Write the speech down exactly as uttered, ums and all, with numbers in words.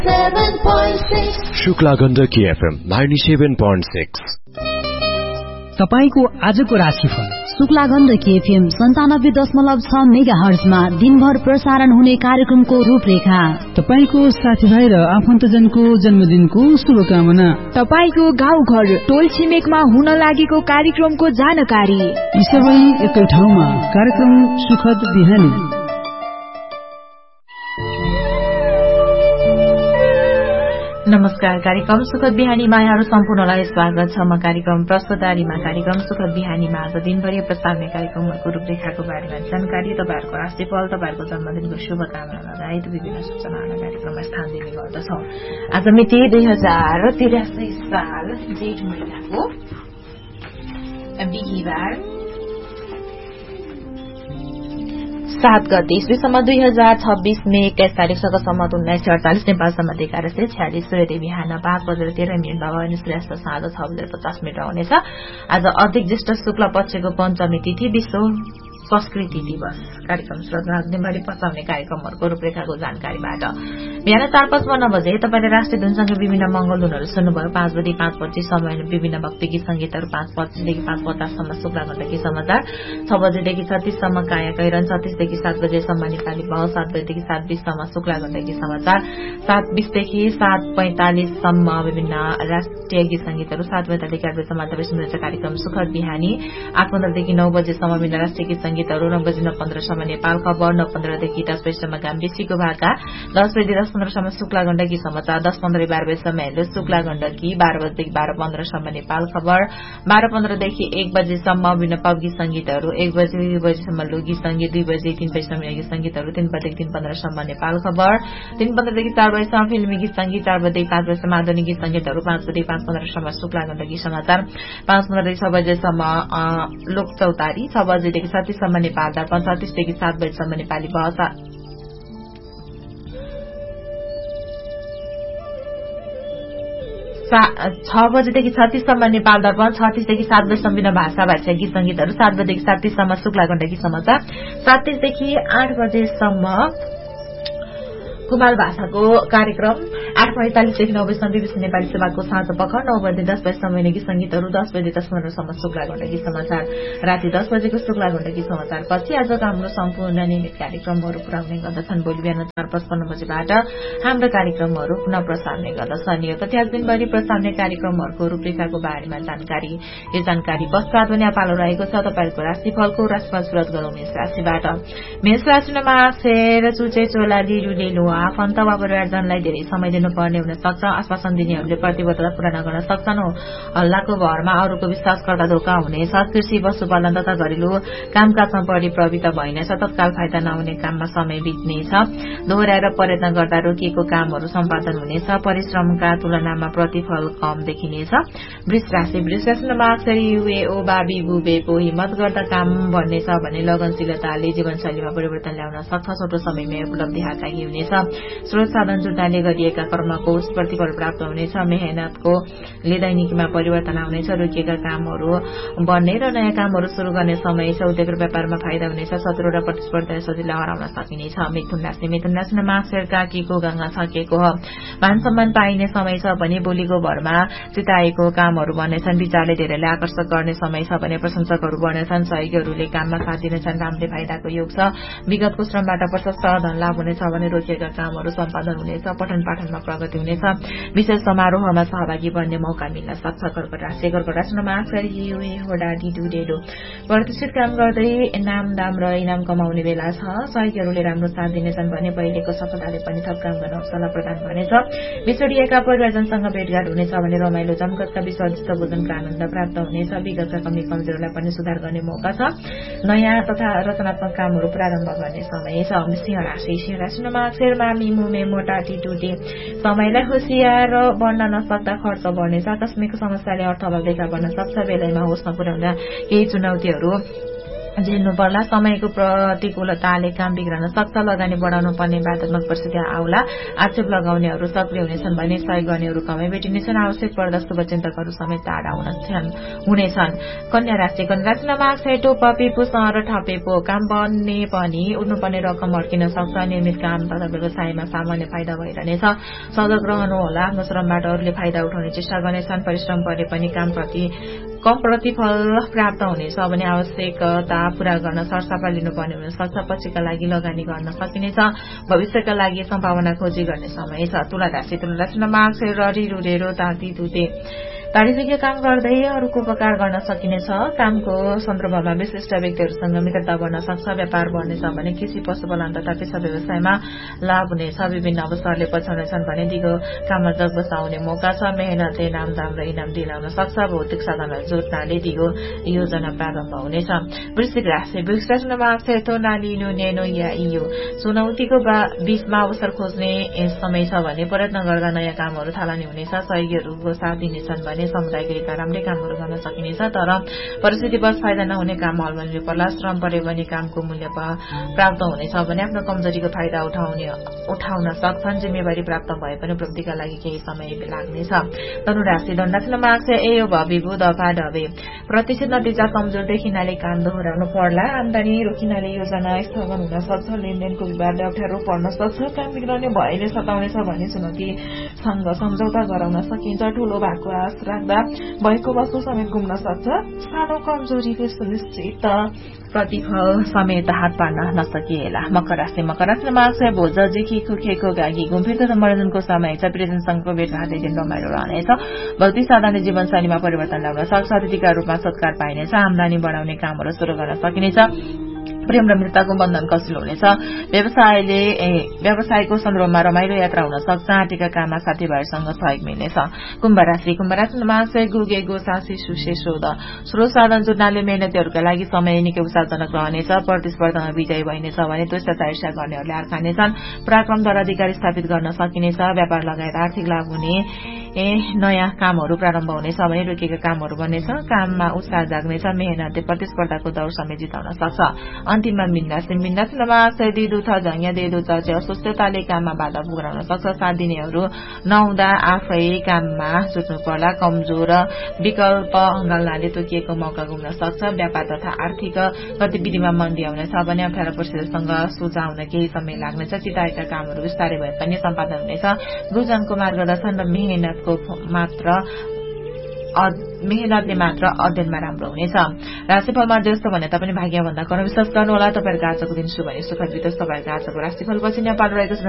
Shukla Gandaki FM ninety-seven point six. तपाईको आजको राशिफल शुक्ला गण्डकी एफएम सन्तानब्बे दशमलव छ मेगा हर्जमा दिनभर प्रसारण हुने कार्यक्रमको रूपरेखा, तपाईको साथीभाइ र आफन्तजनको जन्मदिनको शुभकामना, तपाईको गाउँ घर टोल छिमेकमा हुन लागेको कार्यक्रमको जानकारी, यी सबै एकै ठाउँमा कार्यक्रम सुखद बिहानी। नमस्कार, कार्यक्रम सुखद बिहानीमा यहाँहरू सम्पूर्णलाई स्वागत छ। म कार्यक्रम प्रस्तुतारीमा कार्यक्रम सुखद बिहानीमा आज दिनभरि प्रसारण कार्यक्रमहरूको रूपरेखाको बारेमा जानकारी, तपाईँहरूको राशिफल, तपाईँहरूको जन्मदिनको शुभकामना लगायत विभिन्न सूचनाहरू कार्यक्रममा स्थान दिने गर्दछौ। आज मिति दुई हजार तिरासी साल जेठ महिनाको बिहिबार सात गते ईस्वीसम्म दुई हजार छब्बीस मे एक्काइस तारीकसँग सम्मत उन्नाइस सय अडचालिस नेपालसम्म एघार सय छ्यालिस सूर्यदेव बिहान पाँच बजेर तेह्र मिनट भयो अनि सूर्यास्त साँझ छ बजेर पचास मिनट हुनेछ। आज अधिक ज्येष्ठ शुक्ल पक्षको पञ्चमी तिथि, विश्व संस्कृति दिवस। कार्यक्रम सुरुवात दिनभरि पचाउने कार्यक्रमहरूको रूपरेखाको जानकारीबाट बिहान चार पचपन्न बजे तपाईँले राष्ट्रिय धुनसँग विभिन्न मंगल धुनहरू सुन्नुभयो। पाँच बजे पाँच पच्चीस समय विभिन्न भक्ति गीत संगीतहरू, पाँच पच्चीसदेखि पाँच पचाससम्म शुक्ला गण्डकी समाचार, छ बजेदेखि छत्तीससम्म काया कैरन, छत्तीसदेखि सात बजेसम्म नेपाली भाव, सात बजेदेखि सात बीससम्म शुक्ला गण्डकी समाचार, सात बीसदेखि सात पैंतालिससम्म विभिन्न राष्ट्रिय गीत संगीतहरू, सात पैंतालिसदेखि आठ बजेसम्म तपाईँ कार्यक्रम सुखद बिहानी, आठ पन्ध्रदेखि नौ बजेसम्म विभिन्न राष्ट्रिय गीत संगीतहरू, नौ बजे नौ पन्ध्रसम्म नेपाल खबर, नौ पन्ध्रदेखि दस बजेसम्म गाम्बेसीको भाका, दस बजे दस पन्ध्रसम्म शुक्ला गण्डकी समाचार, दस पन्ध्र बाह्र बजेसम्म हेलो शुक्ला गण्डकी, बाह्र बजेदेखि बाह्र पन्ध्रसम्म नेपाल खबर, बाह्र पन्ध्रदेखि एक बजेसम्म विभिन्न पप गीत संगीतहरू, एक बजे दुई बजेसम्म लोकगीत संगीत, दुई बजे तीन बजेसम्म गीत संगीतहरू, तीन बजेदेखि तीन पन्ध्रसम्म नेपाल खबर, तीन पन्ध्रदेखि चार बजेसम्म फिल्मी गीत संगीत, चार बजेदेखि पाँच बजेसम्म आधुनिक गीत संगीतहरू, पाँच बजेदेखि पाँच पन्ध्रसम्म शुक्ला गण्डकी समाचार, पाँच पन्ध्रदेखि छ बजेसम्म लोक चौतारी, छ बजेदेखि छत्तीससम्म नेपाल दर्पण, छत्तीसदेखि सात बजेसम्म नेपाली भाषा, छ बजेदेखि छत्तीससम्म नेपाल दर्पण, छत्तीसदेखि सात बजेसम्म विभिन्न भाषा भाषा गीत संगीतहरू, सात बजेदेखि सात तीससम्म शुक्ला गण्डकी समाचार, सात तीसदेखि आठ बजेसम्म कुमाल भाषाको कार्यक्रम, आठ पैंतालिसदेखि नौ बजेसम्म बीबीसी नेपाली सेवाको साँझ पख, नौ बजे दस बजेसम्म गीत संगीतहरू, दस बजे दस पन्ध्रसम्म शुक्ला गण्डकी समाचार, राति दस बजेको शुक्ला गण्डकी समाचार पछि आजको हाम्रो सम्पूर्ण नियमित कार्यक्रमहरू पूरा हुने गर्दछन्। भोलि बिहान चार पचपन्न बजेबाट हाम्रो कार्यक्रमहरू पुनः प्रसारण गर्दछन्। यो तथ्य दिनभरि प्रसारण कार्यक्रमहरूको रूपरेखाको बारेमा जानकारी। यो जानकारी पश्चात पनि पालो रहेको छ तपाईँहरूको राशिफलको। राशिफल सुरुवात गरौँ मेष राशिबाट। मेष राशिमा सेर चुचे चोला लिरु लेलु आफन्त वा परिवारजनलाई धेरै समय दिनुपर्ने हुन सक्छ। आश्वासन दिनेहरूले प्रतिबद्धता पूरा नगर्न सक्छन्। हल्लाको भरमा अरूको विश्वास गर्दा धोका हुनेछ। कृषि पशुपालन तथा घरेलु कामकाजमा बढी प्रवृत्त भइनेछ। तत्काल फाइदा नहुने काममा समय बित्नेछ। दोहोऱ्याएर प्रयत्न गर्दा रोकिएको कामहरू सम्पादन हुनेछ। परिश्रमका तुलनामा प्रतिफल कम देखिनेछ। वृष राशि। वृष राशिमा अक्षरी युए ओ बाबी बुबे पो हिम्मत गर्दा काम बढ्नेछ भने लगनशीलताले जीवनशैलीमा परिवर्तन ल्याउन सक्छ। छोटो समयमै उपलब्धि हातलाई हुनेछ। स्रोत साधन जुटाउने गरिएका कर्मको प्रतिफल प्राप्त हुनेछ। मेहनतको दैनिकीमा परिवर्तन आउनेछ। रोकिएका कामहरू बन्ने र नयाँ कामहरू शुरू गर्ने समय छ। उद्योग र व्यापारमा फाइदा हुनेछ। शत्रु र प्रतिस्पर्धा सजिलै हराउन सकिनेछ। मिथुन राशि। मिथुन राशिमा अक्षर काकीको गंगा छकेको हो। मान सम्मान पाइने समय छ भने बोलीको भरमा चिताएको कामहरू बन्नेछन्। विचारले धेरैले आकर्षक गर्ने समय छ भने प्रशंसकहरू बढ्नेछन्। सहयोगीहरूले काममा साथ दिनेछन्। रामले फाइदाको योग छ। विगतको श्रमबाट प्रशस्त धन लाभ हुनेछ भने रोकिएका कामहरू सम्पादन हुनेछ। पठन पाठनमा प्रगति हुनेछ। विशेष समारोहमा सहभागी बन्ने मौका मिल्न सक्छ। कर्कट राशि। कर्कट राशिमा अक्षर युए होडा डिडु डेडो प्रतिष्ठित काम गर्दै नाम दाम र इनाम कमाउने बेला छ। सहयोगीहरूले राम्रो साथ दिनेछन् भने पहिलेको सफलताले पनि थप काम गर्न हौसला प्रदान गर्नेछ। बिछोडिएका परिवारजनसँग भेटघाट हुनेछ भने रमाइलो जमघटका विश्वादिष्ट भोजनका आनन्द प्राप्त हुनेछ। विगतका कमी कमजोरलाई पनि सुधार गर्ने मौका छ। नयाँ तथा रचनात्मक कामहरू प्रारम्भ गर्ने समय छ। सिंह राशि। सिंह राशिमा अक्षरमा मिमुमे मोटा टिटुटे समयलाई होसियार बन्न नसक्दा खर्च बढ्नेछ। आकस्मिक समस्याले अर्थभाव देखा पर्न सक्छ। बेलैमा होसमा पुर्याउन केही चुनौतीहरू झेल्नु पर्ला। समयको प्रतिकूलताले काम बिग्रन सक्छ, लगानी बढाउनु पर्ने बाधात्मक परिस्थिति आउला। आक्षेप लगाउनेहरू सक्रिय हुनेछन् भने सहयोग गर्नेहरू कमै भेटिनेछन्। आवश्यक पर्दा शुभचिन्तकहरू समेत टाढा हुनेछन्। कन्या राशि कन्या राशिमा माघ छैटो पपेपो सहर ठपेपो काम बन्ने पनि उठ्नुपर्ने रकम अड्किन सक्छ। नियमित काम तथा व्यवसायमा सामान्य फाइदा भइरहनेछ। सजग रहनुहोला। आफ्नो श्रमबाट अरूले फाइदा उठाउने चेष्टा गर्नेछन्। परिश्रम गरे पनि काम प्रति कम प्रतिफल प्राप्त हुनेछ भने आवश्यकता पूरा गर्न सरसफा लिनुपर्ने हुन सक्छ। पछिका लागि लगानी गर्न सकिनेछ। भविष्यका लागि सम्भावना खोजी गर्ने समय छ। तुला राशि तुला राशिमा माघ ररी रुरेरो ताती तुते तारीफिके काम गर्दै अरूको उपकार गर्न सकिनेछ। कामको सन्दर्भमा विशिष्ट व्यक्तिहरूसँग मित्रता बढ्न सक्छ। व्यापार बढ्नेछ भने कृषि पशुपालन तथा पेशा व्यवसायमा लाभ हुनेछ। विभिन्न अवसरले पछाउनेछन् भने दिगो काममा जग बसाउने मौका छ। मेहनतले नामदाम र इनाम दिलाउन सक्छ। भौतिक साधनलाई जोड्नाले दिगो योजना प्रारम्भ हुनेछ। वृश्चिक राशि वृश्चिक राशिमा माघ छैठो नालिनो नेनो या इयो चुनौतीको बीचमा अवसर खोज्ने समय छ भने प्रयत्न गर्दा नयाँ कामहरू थालनी हुनेछ। सहयोगीहरूको साथ दिनेछन् भने समुदायको हितमा राम्रै कामहरू गर्न सकिनेछ। तर परिस्थितिवश फाइदा नहुने काम हलमा लिनु पर्ला। श्रम परे पनि कामको मूल्य प्राप्त हुनेछ भने आफ्नो कमजोरीको फाइदा उठाउने उठाउन सक्छन्। जिम्मेवारी प्राप्त भए पनि उपलब्धिका लागि केही समय लाग्नेछ। धनुराशि धनुराशिमा माघ छ एयो भविभू दफा डबे प्रतिशत नतिजा कमजोर देखिनाले काम दोहोऱ्याउनु पर्ला। आमदानी रोकिनाले योजना स्थगन हुन सक्छ। लेनदेनको विवादले अप्ठ्यारो पर्न सक्छ। काम बिग्रने भएले सताउनेछ भने चुनौतीसँग सम्झौता गराउन सकिन्छ। ठूलो भएको आश राख्दा भएको वस्तु समेत घुम्न सक्छ। सानो कमजोरीले सुनिश्चित प्रतिफल समेत हात पार्न नसकिएला। मकर राशि मकर राशिमा माघ छ भोज जिखीको खेको गागी घुमफिर तथा मनोरञ्जनको समय छ। प्रियजनसँगको भेटघाटले दिन रमाइलो रहनेछ। भौतिक साधनले जीवनशैलीमा परिवर्तन ल्याउन सक्छ। अतिथिका रूपमा सत्कार पाइनेछ। आमदानी बढाउने कामहरू शुरू गर्न सकिनेछ। प्रेम र मित्रताको बन्धन कसिलो हुनेछ। व्यवसायले व्यवसायको सन्दर्भमा रमाइलो यात्रा हुन सक्छ। आँटेका काममा साथीभाइसँग सहयोग मिल्नेछ। कुम्भ राशि कुम्भ राशिमा माघ छ गुगे गोसासी सुशे शोध स्रोत साधन जुट्नाले मेहनतीहरूका लागि समय निकै उत्साहजनक रहनेछ। प्रतिस्पर्धामा विजयी भइनेछ भने दुष्टता ईर्ष्या गर्नेहरूले हार खानेछन्। पराक्रमद्वारा अधिकार स्थापित गर्न सकिनेछ। व्यापार लगायत आर्थिक लाभ हुने ए नयाँ कामहरू प्रारम्भ हुनेछ भने रोकिएका कामहरू बन्नेछ। काममा उत्साह जाग्नेछ। मेहनतले प्रतिस्पर्धाको दौर समेत जिताउन सक्छ। अन्तिममा मिन्दासी मिन्दासीमा माघ छ दिदु छ झङ्या देदु चर्चे अस्वस्थताले काममा बाधा पुर्याउन सक्छ। साथ दिनेहरू नहुँदा आफै काममा जुट्नु पर्ला। कमजोर विकल्प हंगाल्नाले तोकिएको मौका गुम्न सक्छ। व्यापार तथा आर्थिक गतिविधिमा मन्दी आउनेछ भने अप्ठ्यारो परिस्थितिसँग सुझाउन केही समय लाग्नेछ। चिताएका कामहरू विस्तारै भए पनि सम्पादन हुनेछ। गुरुजनको मार्गदर्शन र मेहनतको मात्र मेहनतले मात्र अध्ययनमा राम्रो हुनेछ। राशिफलमा जस्तो भने तापनि भाग्यभन्दा कम विश्वास गर्नुहोला। तपाईहरुको आजको दिन शुभ अनि सुखद बितोस्। तपाईहरुको आजको राशिफल पछि नेपाल रहेको